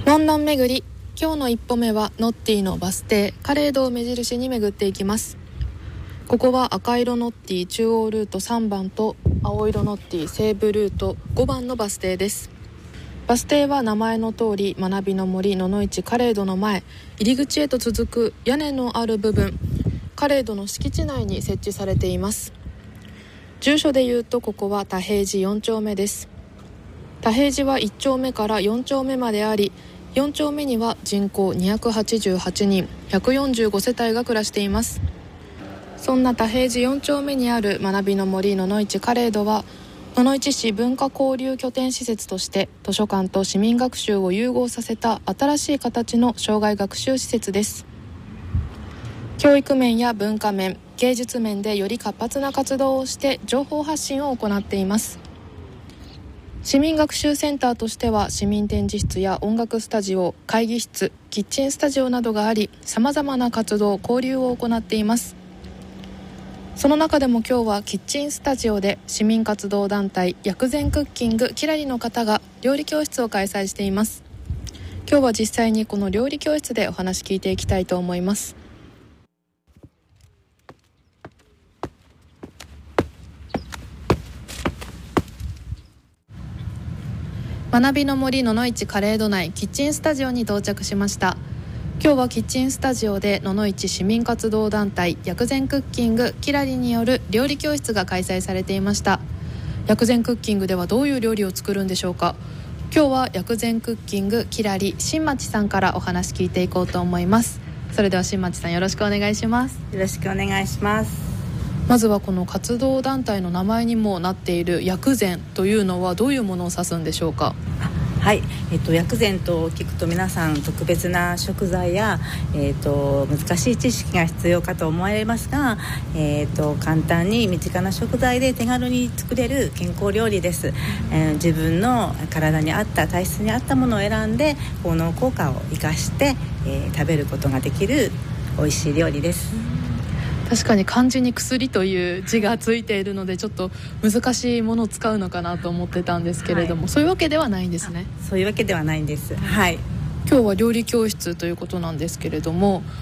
ロンドン巡り、今日の一歩目はノッティのバス停カレードを目印に巡っていきます。ここは赤色ノッティ中央ルート3番と青色ノッティ西部ルート5番のバス停です。バス停は名前の通り学びの森野々市カレードの前、入り口へと続く屋根のある部分、カレードの敷地内に設置されています。住所でいうとここは田平寺4丁目です。田平寺は1丁目から4丁目まであり、4丁目には人口288人145世帯が暮らしています。そんな田平寺4丁目にある学びの森野々市カレードは、野々市市文化交流拠点施設として図書館と市民学習を融合させた新しい形の生涯学習施設です。教育面や文化面、芸術面でより活発な活動をして情報発信を行っています。市民学習センターとしては市民展示室や音楽スタジオ、会議室、キッチンスタジオなどがあり、さまざまな活動、交流を行っています。その中でも今日はキッチンスタジオで市民活動団体薬膳クッキングキラリの方が料理教室を開催しています。今日は実際にこの料理教室でお話聞いていきたいと思います。学びの森野々市カレード内キッチンスタジオに到着しました。今日はキッチンスタジオで野々市市民活動団体薬膳クッキングキラリによる料理教室が開催されていました。薬膳クッキングではどういう料理を作るんでしょうか。今日は薬膳クッキングキラリ新町さんからお話聞いていこうと思います。それでは新町さん、よろしくお願いします。 よろしくお願いします。 まずはこの活動団体の名前にもなっている薬膳というのはどういうものを指すんでしょうか。 はい、薬膳と聞くと皆さん特別な食材や、難しい知識が必要かと思われますが、簡単に身近な食材で手軽に作れる健康料理です。自分の体に合った体質に合ったものを選んで効能効果を生かして、食べることができる美味しい料理です。 確かに漢字に薬という字がついているのでちょっと難しいものを使うのかなと思ってたんですけれども、はい、そういうわけではないんですね。 そういうわけではないんです。はい、 今日は料理教室ということなんですけれども、